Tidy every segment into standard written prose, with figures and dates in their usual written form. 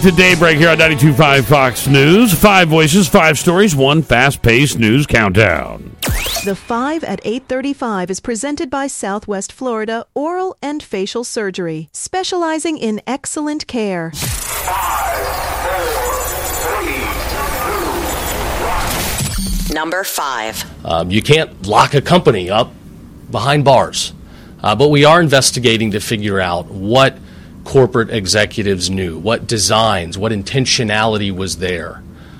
to Daybreak here on 92.5 Fox News. 5 voices, 5 stories, 1 fast-paced news countdown. The 5 at 8:35 is presented by Southwest Florida Oral and Facial Surgery, specializing in excellent care. 5, 4, 3, 2, 1. Number 5. You can't lock a company up behind bars, but we are investigating to figure out what corporate executives knew, what designs, what intentionality was there,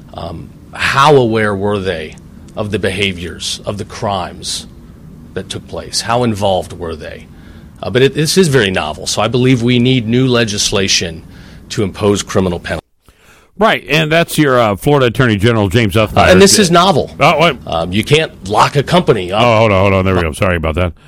how aware were they of the behaviors, of the crimes that took place, how involved were they. But this is very novel, so I believe we need new legislation to impose criminal penalties. Right, and that's your Florida Attorney General, James Uthmeyer. And this is novel. Oh, you can't lock a company up. hold on. There we go. Sorry about that.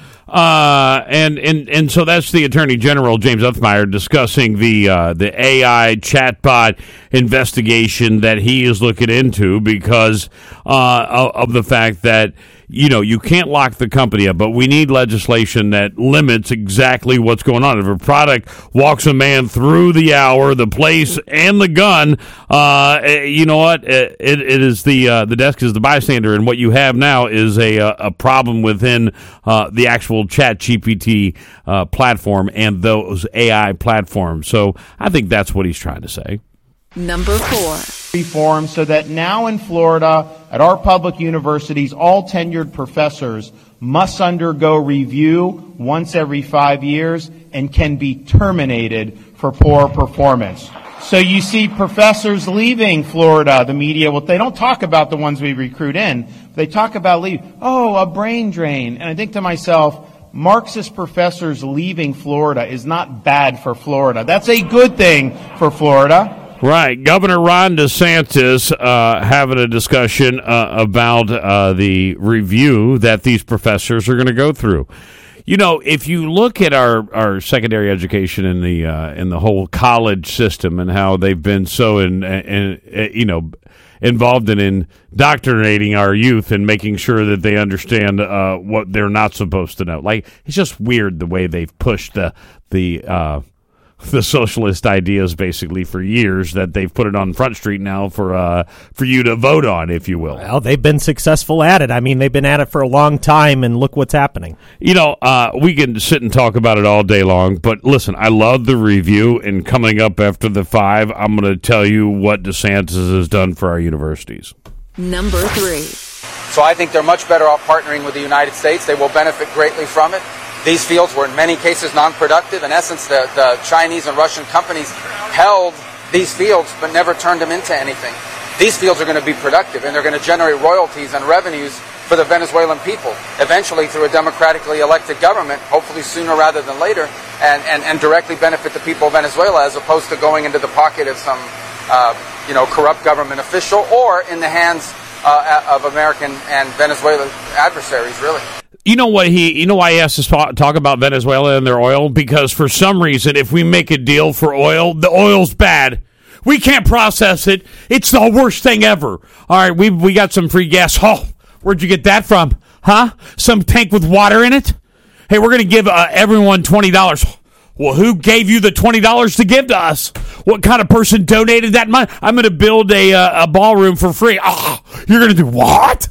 And so that's the Attorney General, James Uthmeyer, discussing the AI chatbot investigation that he is looking into because of the fact that, you know, you can't lock the company up, but we need legislation that limits exactly what's going on. If a product walks a man through the hour, the place, and the gun, you know what? It is the desk is the bystander, and what you have now is a problem within the actual ChatGPT platform and those AI platforms. So I think that's what he's trying to say. Number 4. Reform so that now in Florida, at our public universities, all tenured professors must undergo review once every 5 years and can be terminated for poor performance. So you see professors leaving Florida, the media, well, they don't talk about the ones we recruit in. They talk about leaving. Oh, a brain drain. And I think to myself, Marxist professors leaving Florida is not bad for Florida. That's a good thing for Florida. Right. Governor Ron DeSantis having a discussion about the review that these professors are going to go through. You know, if you look at our secondary education in the whole college system and how they've been so involved in indoctrinating our youth and making sure that they understand what they're not supposed to know. Like, it's just weird the way they've pushed the socialist ideas basically for years, that they've put it on Front Street now for you to vote on, if you will. Well, they've been successful at it. I mean, they've been at it for a long time, and look what's happening. You know, we can sit and talk about it all day long, but listen, I love the review, and coming up after the 5, I'm going to tell you what DeSantis has done for our universities. Number 3. So I think they're much better off partnering with the United States. They will benefit greatly from it. These fields were in many cases non-productive. In essence, the Chinese and Russian companies held these fields but never turned them into anything. These fields are going to be productive, and they're going to generate royalties and revenues for the Venezuelan people, eventually through a democratically elected government, hopefully sooner rather than later, and directly benefit the people of Venezuela, as opposed to going into the pocket of some corrupt government official or in the hands of American and Venezuelan adversaries, really. You know why he has to talk about Venezuela and their oil? Because for some reason, if we make a deal for oil, the oil's bad. We can't process it. It's the worst thing ever. All right, we got some free gas. Oh, where'd you get that from? Huh? Some tank with water in it? Hey, we're going to give everyone $20. Well, who gave you the $20 to give to us? What kind of person donated that money? I'm going to build a ballroom for free. Oh, you're going to do what?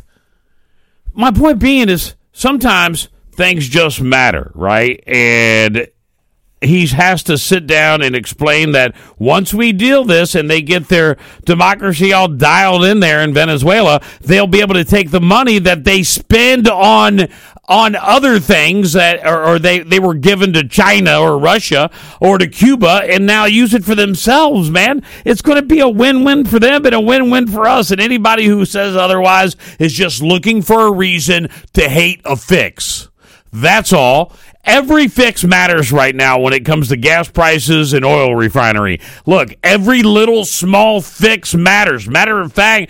My point being is, sometimes things just matter, right? And he has to sit down and explain that once we deal this and they get their democracy all dialed in there in Venezuela, they'll be able to take the money that they spend on other things that or they were given to China or Russia or to Cuba and now use it for themselves, man. It's going to be a win-win for them and a win-win for us. And anybody who says otherwise is just looking for a reason to hate a fix. That's all. Every fix matters right now when it comes to gas prices and oil refinery. Look, every little small fix matters. Matter of fact,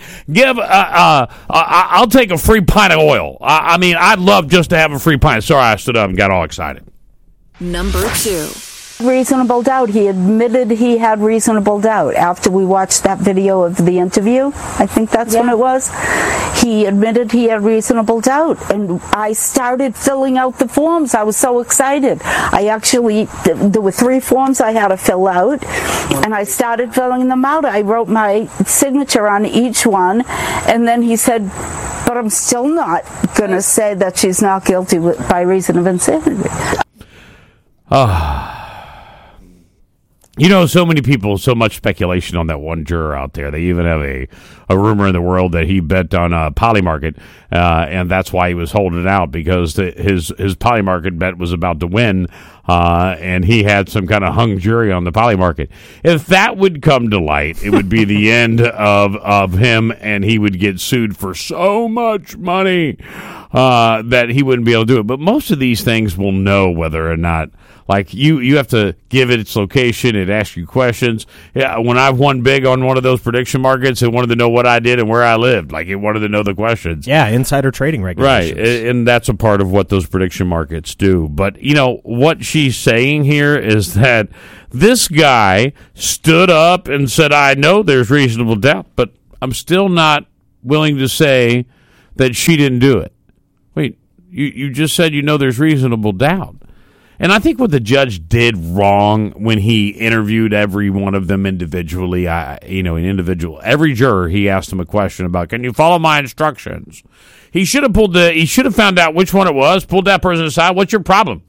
I'll take a free pint of oil. I mean, I'd love just to have a free pint. Sorry, I stood up and got all excited. Number 2. Reasonable doubt. He admitted he had reasonable doubt after we watched that video of the interview. I think that's when it was. He admitted he had reasonable doubt. And I started filling out the forms. I was so excited. There were 3 forms I had to fill out, and I started filling them out. I wrote my signature on each one, and then he said, but I'm still not going to say that she's not guilty by reason of insanity. You know, so many people, so much speculation on that one juror out there. They even have a rumor in the world that he bet on Polymarket, and that's why he was holding it out, because his Polymarket bet was about to win, and he had some kind of hung jury on the Polymarket. If that would come to light, it would be the end of him, and he would get sued for so much money that he wouldn't be able to do it. But most of these things will know whether or not. Like, you have to give it its location. It asks you questions. Yeah, when I've won big on one of those prediction markets, it wanted to know what I did and where I lived. Like, it wanted to know the questions. Yeah, insider trading regulations. Right, and that's a part of what those prediction markets do. But, you know, what she's saying here is that this guy stood up and said, I know there's reasonable doubt, but I'm still not willing to say that she didn't do it. Wait, you just said you know there's reasonable doubt. And I think what the judge did wrong when he interviewed every one of them individually, every juror, he asked him a question about, can you follow my instructions? He should have found out which one it was, pulled that person aside. What's your problem?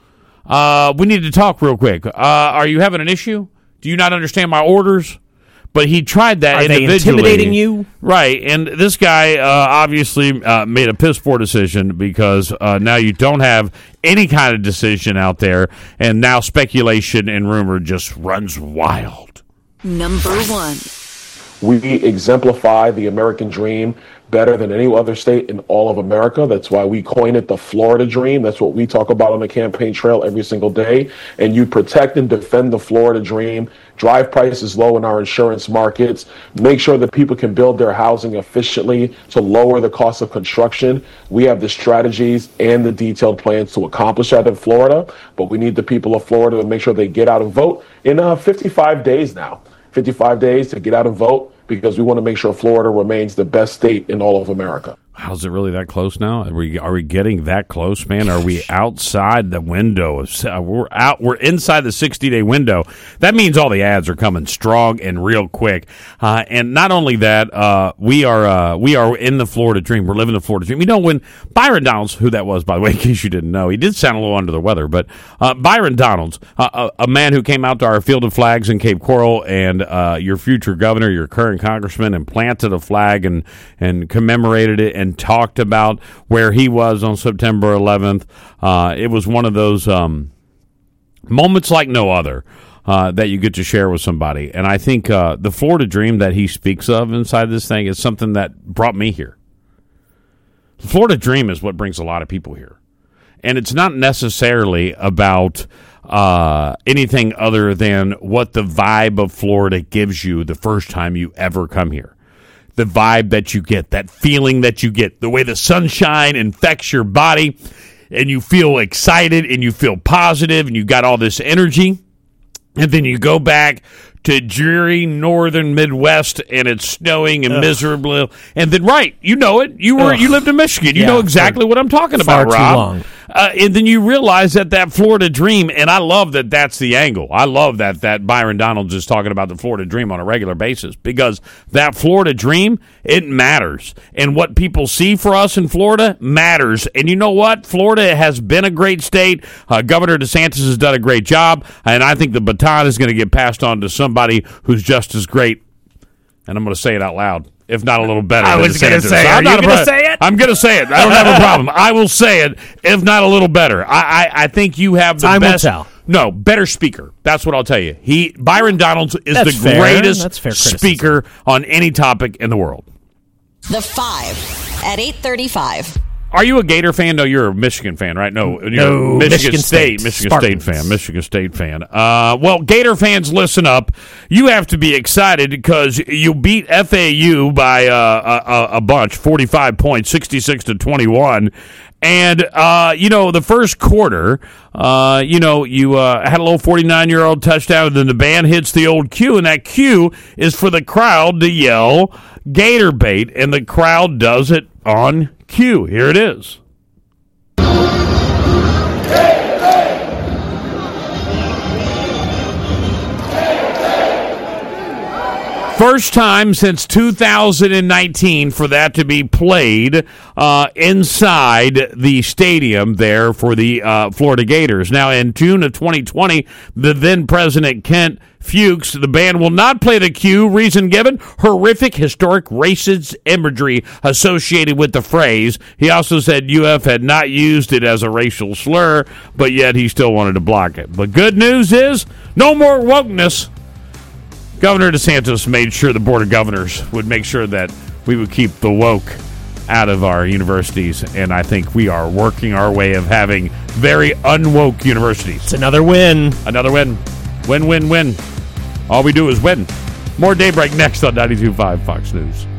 We need to talk real quick. Are you having an issue? Do you not understand my orders? But he tried that individually. Are they intimidating you? Right, and this guy obviously made a piss poor decision, because now you don't have any kind of decision out there, and now speculation and rumor just runs wild. Number 1. We exemplify the American dream better than any other state in all of America. That's why we coined it the Florida Dream. That's what we talk about on the campaign trail every single day. And you protect and defend the Florida Dream, drive prices low in our insurance markets, make sure that people can build their housing efficiently to lower the cost of construction. We have the strategies and the detailed plans to accomplish that in Florida, but we need the people of Florida to make sure they get out and vote in 55 days now. 55 days to get out and vote, because we want to make sure Florida remains the best state in all of America. How's it really that close now? Are we getting that close, man? Are we outside the window? We're inside the 60-day window. That means all the ads are coming strong and real quick. And not only that, we are in the Florida Dream. We're living the Florida Dream. You know, when Byron Donalds, who that was, by the way, in case you didn't know, he did sound a little under the weather, but Byron Donalds, a man who came out to our field of flags in Cape Coral, and your future governor, your current congressman, and planted a flag and commemorated it and talked about where he was on September 11th. It was one of those moments like no other that you get to share with somebody. And I think the Florida Dream that he speaks of inside this thing is something that brought me here. The Florida Dream is what brings a lot of people here. And it's not necessarily about anything other than what the vibe of Florida gives you the first time you ever come here. The vibe that you get, that feeling that you get, the way the sunshine infects your body, and you feel excited and you feel positive and you got all this energy. And then you go back to dreary northern Midwest, and it's snowing and miserable. And then, right, you know it. You lived in Michigan. You know exactly what I'm talking about, Rob. Far too long. And then you realize that Florida Dream, and I love that that's the angle. I love that Byron Donalds is talking about the Florida Dream on a regular basis, because that Florida Dream, it matters. And what people see for us in Florida matters. And you know what? Florida has been a great state. Governor DeSantis has done a great job, and I think the baton is going to get passed on to somebody who's just as great. And I'm going to say it out loud. If not a little better. I was going to say, are you going to say it? I'm going to say it. I don't have a problem. I will say it, if not a little better. I think you have the best. Time will tell. No, better speaker. That's what I'll tell you. Byron Donalds is the greatest speaker on any topic in the world. The 5 at 8:35. Are you a Gator fan? No, you're a Michigan fan, right? No, you're Michigan State. Michigan State fan. Michigan State fan. Well, Gator fans, listen up. You have to be excited because you beat FAU by a bunch, 45 points, 66-21. And, the first quarter, you had a little 49-year-old touchdown, and then the band hits the old cue, and that cue is for the crowd to yell Gator Bait, and the crowd does it on cue. Here it is. First time since 2019 for that to be played inside the stadium there for the Florida Gators. Now, in June of 2020, the then President Kent Fuchs, the band will not play the cue. Reason given, horrific, historic, racist imagery associated with the phrase. He also said UF had not used it as a racial slur, but yet he still wanted to block it. But good news is, no more wokeness. Governor DeSantis made sure the Board of Governors would make sure that we would keep the woke out of our universities, and I think we are working our way of having very unwoke universities. It's another win. Another win. Win, win, win. All we do is win. More Daybreak next on 92.5 Fox News.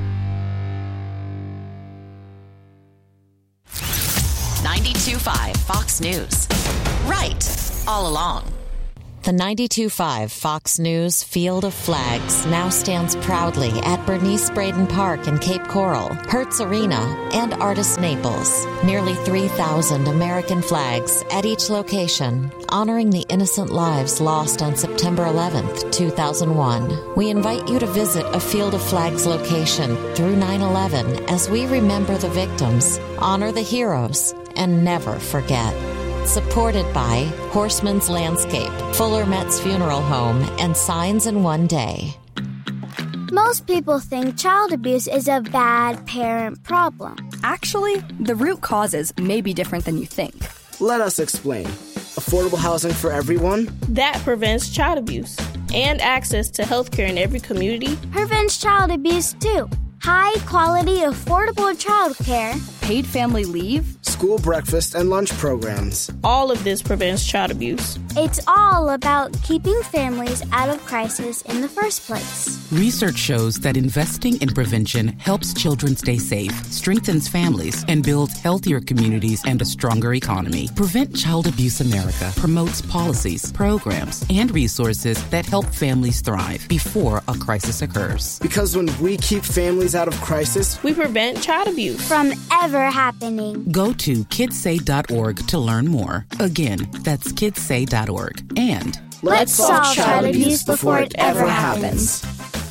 92.5 Fox News. Right all along. The 92.5 Fox News Field of Flags now stands proudly at Bernice Braden Park in Cape Coral, Hertz Arena, and Artist Naples. Nearly 3,000 American flags at each location, honoring the innocent lives lost on September 11th, 2001. We invite you to visit a Field of Flags location through 9/11 as we remember the victims, honor the heroes, and never forget. Supported by Horseman's Landscape, Fuller Metz Funeral Home, and Signs in One Day. Most people think child abuse is a bad parent problem. Actually, the root causes may be different than you think. Let us explain. Affordable housing for everyone? That prevents child abuse. And access to health care in every community prevents child abuse too. High quality, affordable child care. Paid family leave. School breakfast and lunch programs. All of this prevents child abuse. It's all about keeping families out of crisis in the first place. Research shows that investing in prevention helps children stay safe, strengthens families, and builds healthier communities and a stronger economy. Prevent Child Abuse America promotes policies, programs, and resources that help families thrive before a crisis occurs. Because when we keep families out of crisis, we prevent child abuse from ever happening. Go to kidsay.org to learn more. Again, that's kidsay.org. And let's solve child abuse before it ever happens.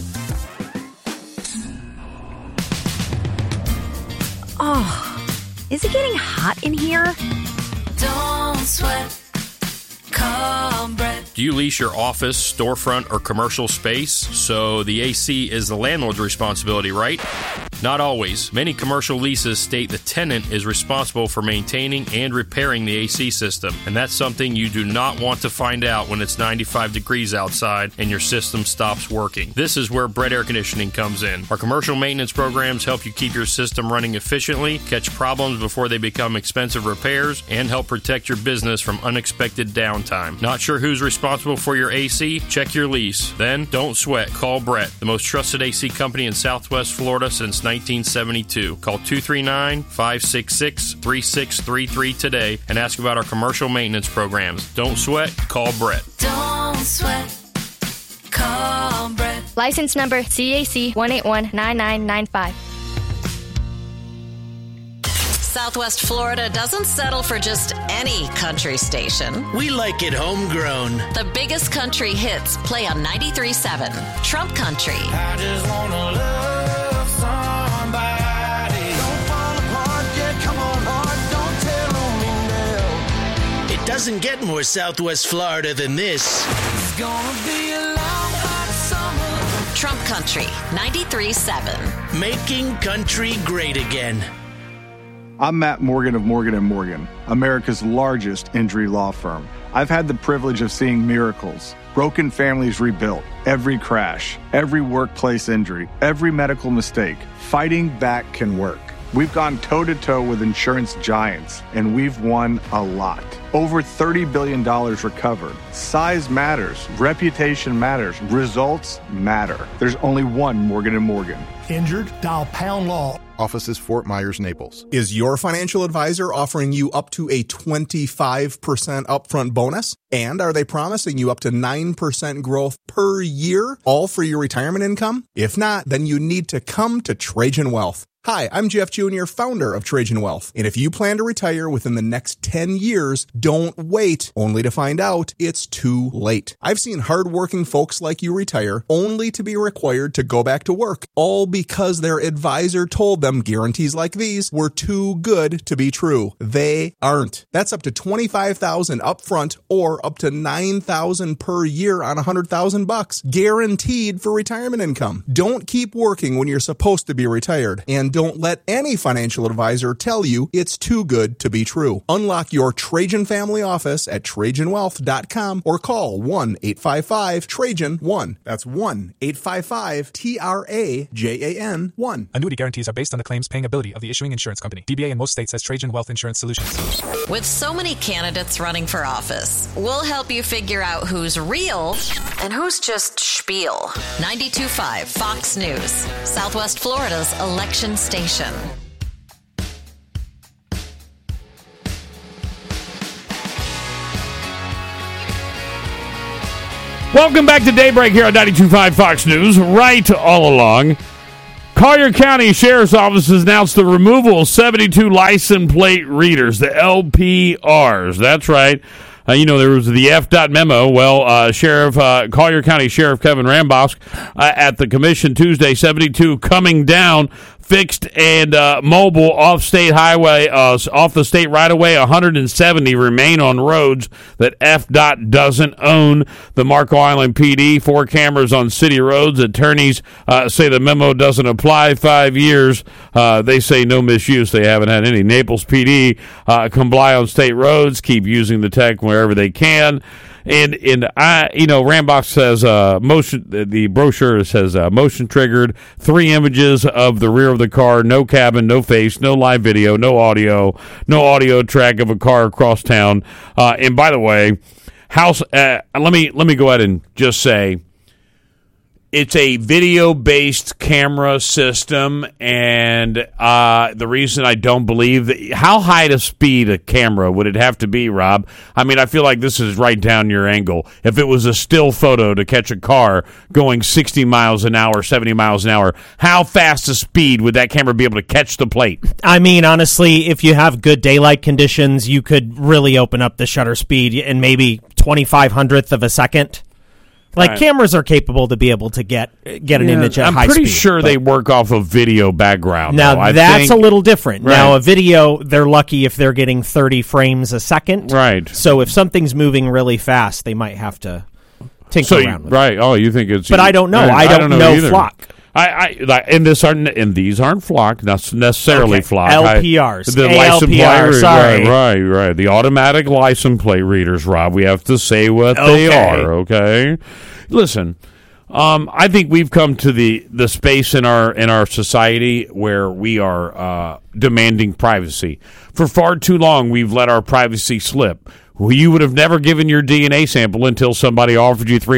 Oh, is it getting hot in here? Don't sweat. Call Brett. Do you lease your office, storefront, or commercial space? So the AC is the landlord's responsibility, right? Not always. Many commercial leases state the tenant is responsible for maintaining and repairing the AC system, and that's something you do not want to find out when it's 95 degrees outside and your system stops working. This is where Brett Air Conditioning comes in. Our commercial maintenance programs help you keep your system running efficiently, catch problems before they become expensive repairs, and help protect your business from unexpected downtime. Not sure who's responsible for your AC? Check your lease. Then, don't sweat. Call Brett, the most trusted AC company in Southwest Florida since 1972. Call 239-566-3633 today and ask about our commercial maintenance programs. Don't sweat, call Brett. Don't sweat, call Brett. License number CAC 1819995. Southwest Florida doesn't settle for just any country station. We like it homegrown. The biggest country hits play on 93.7 Trump Country. I just want to love somebody. Don't fall apart, yeah, come on hard, don't tell me now. It doesn't get more Southwest Florida than this. It's gonna be a long, hot summer. Trump Country, 93.7. Making country great again. I'm Matt Morgan of Morgan & Morgan, America's largest injury law firm. I've had the privilege of seeing miracles, broken families rebuilt, every crash, every workplace injury, every medical mistake. Fighting back can work. We've gone toe-to-toe with insurance giants, and we've won a lot. Over $30 billion recovered. Size matters. Reputation matters. Results matter. There's only one Morgan & Morgan. Injured? Dial pound law. Offices Fort Myers, Naples. Is your financial advisor offering you up to a 25% upfront bonus? And are they promising you up to 9% growth per year, all for your retirement income? If not, then you need to come to Trajan Wealth. Hi, I'm Jeff Jr., founder of Trajan Wealth. And if you plan to retire within the next 10 years, don't wait, only to find out it's too late. I've seen hardworking folks like you retire only to be required to go back to work, all because their advisor told them guarantees like these were too good to be true. They aren't. That's up to $25,000 upfront or up to $9,000 per year on $100,000, guaranteed for retirement income. Don't keep working when you're supposed to be retired, and don't let any financial advisor tell you it's too good to be true. Unlock your Trajan family office at TrajanWealth.com or call 1-855-TRAJAN-1. That's 1-855-TRAJAN-1. Annuity guarantees are based on the claims paying ability of the issuing insurance company. DBA in most states has Trajan Wealth Insurance Solutions. With so many candidates running for office, we'll help you figure out who's real and who's just spiel. 92.5 Fox News, Southwest Florida's election station. Welcome back to Daybreak here on 92.5 Fox News. Right all along, Collier County Sheriff's Office has announced the removal of 72 license plate readers, the LPRs. That's right. There was the F.dot memo. Well, Collier County Sheriff Kevin Rambosk at the commission Tuesday, 72 coming down, fixed and mobile off-state highway, off the state right-of-way. 170 remain on roads that F.dot doesn't own. The Marco Island PD, 4 cameras on city roads. Attorneys say the memo doesn't apply. 5 years. They say no misuse. They haven't had any. Naples PD comply on state roads, keep using the tech wherever they can. And Rambosk says the brochure says motion triggered, 3 images of the rear of the car, no cabin, no face, no live video, no audio track of a car across town. And by the way, let me go ahead and just say, it's a video-based camera system, and the reason I don't believe that, how high to speed a camera would it have to be, Rob? I mean, I feel like this is right down your angle. If it was a still photo to catch a car going 60 miles an hour, 70 miles an hour, how fast a speed would that camera be able to catch the plate? I mean, honestly, if you have good daylight conditions, you could really open up the shutter speed in maybe 25/100th of a second. Like, cameras are capable to be able to get an image at high speed. I'm pretty sure they work off of video background. Now, that's a little different. Right. Now, a video, they're lucky if they're getting 30 frames a second. Right. So if something's moving really fast, they might have to tinker around with it. Right. Oh, you think it's... But I don't know. I don't know either. Flock. And these aren't Flock, not necessarily Flock. LPRs. The license plate, right. The automatic license plate readers, Rob. We have to say what they are, okay? Listen, I think we've come to the space in our society where we are demanding privacy. For far too long, we've let our privacy slip. Well, you would have never given your DNA sample until somebody offered you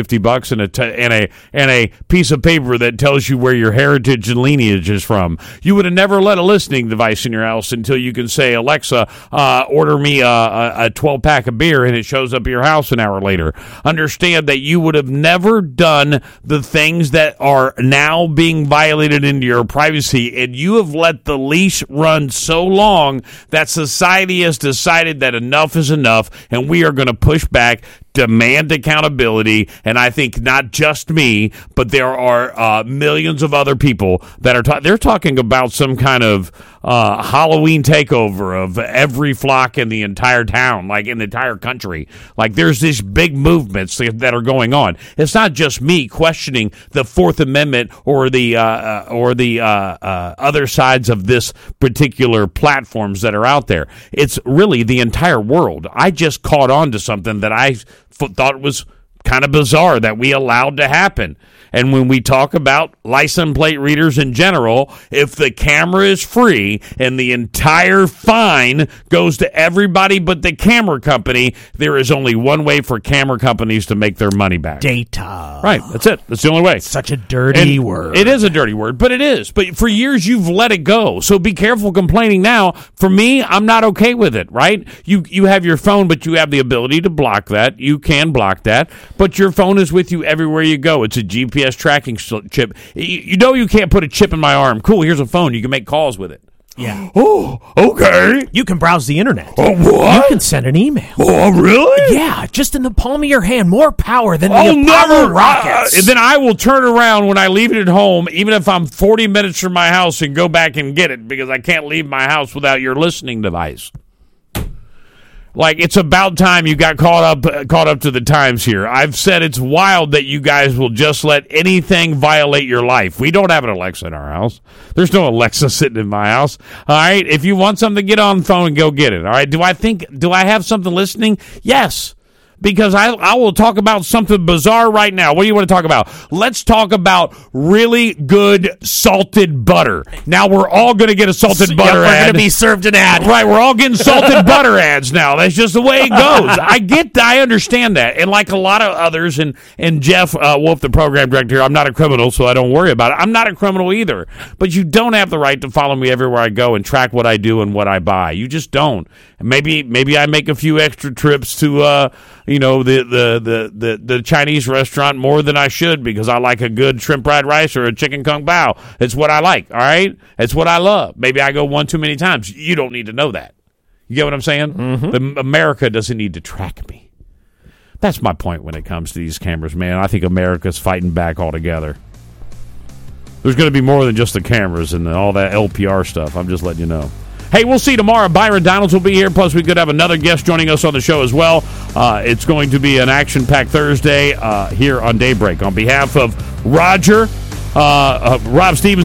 $350 and a piece of paper that tells you where your heritage and lineage is from. You would have never let a listening device in your house until you can say, Alexa, order me a 12-pack of beer, and it shows up at your house an hour later. Understand that you would have never done the things that are now being violated into your privacy, and you have let the leash run so long that society has decided that enough is enough. And we are going to push back, demand accountability, and I think not just me, but there are millions of other people that are they're talking about some kind of Halloween takeover of every flock in the entire town, like in the entire country. Like, there's these big movements that are going on. It's not just me questioning the Fourth Amendment or the other sides of this particular platforms that are out there. It's really the entire world. I just caught on to something that I thought was kind of bizarre that we allowed to happen. And when we talk about license plate readers in general, if the camera is free and the entire fine goes to everybody but the camera company, there is only one way for camera companies to make their money back. Data. Right. That's it. That's the only way. Such a dirty word. It is a dirty word, but it is. But for years, you've let it go. So be careful complaining now. For me, I'm not okay with it, right? You have your phone, but you have the ability to block that. You can block that. But your phone is with you everywhere you go. It's a GPS tracking chip. You know you can't put a chip in my arm. Cool, here's a phone. You can make calls with it. Yeah. Oh, okay. You can browse the internet. Oh, what? You can send an email. Oh, really? Yeah, just in the palm of your hand. More power than the I'll Apollo never rockets. And then I will turn around when I leave it at home, even if I'm 40 minutes from my house, and go back and get it because I can't leave my house without your listening device. Like, it's about time you got caught up to the times here. I've said it's wild that you guys will just let anything violate your life. We don't have an Alexa in our house. There's no Alexa sitting in my house. All right? If you want something, get on the phone and go get it. All right? Do I have something listening? Yes. Because I will talk about something bizarre right now. What do you want to talk about? Let's talk about really good salted butter. Now we're all going to get a salted butter ad. We're going to be served an ad. Right, we're all getting salted butter ads now. That's just the way it goes. I understand that. And like a lot of others, and Jeff Wolf, the program director here, I'm not a criminal, so I don't worry about it. I'm not a criminal either. But you don't have the right to follow me everywhere I go and track what I do and what I buy. You just don't. Maybe I make a few extra trips to the Chinese restaurant more than I should because I like a good shrimp fried rice or a chicken kung pao. It's what I like, all right? It's what I love. Maybe I go one too many times. You don't need to know that. You get what I'm saying? Mm-hmm. America doesn't need to track me. That's my point when it comes to these cameras, man. I think America's fighting back altogether. There's going to be more than just the cameras and all that LPR stuff. I'm just letting you know. Hey, we'll see you tomorrow. Byron Donalds will be here. Plus, we could have another guest joining us on the show as well. It's going to be an action-packed Thursday here on Daybreak. On behalf of Roger, Rob Stevens,